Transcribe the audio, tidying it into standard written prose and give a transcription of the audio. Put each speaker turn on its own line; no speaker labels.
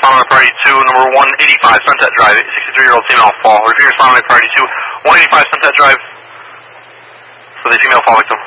responding to priority 2, number 185 Sunset Drive, 63-year-old female fall. Repeat responding to priority 2, 185 Sunset Drive for the female fall victim.